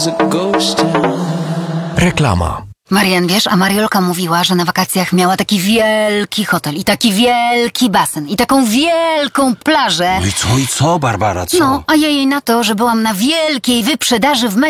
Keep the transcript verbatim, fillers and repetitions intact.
Reklama. Marian, wiesz, a Mariolka mówiła, że na wakacjach miała taki wielki hotel i taki wielki basen i taką wielką plażę. No i co, i co, Barbara, co? No, a ja jej na to, że byłam na wielkiej wyprzedaży w